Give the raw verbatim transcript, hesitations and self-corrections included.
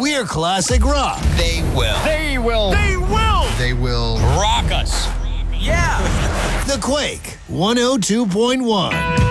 We're classic rock. They will. They will. They will. They will rock us. Yeah. The Quake one oh two point one.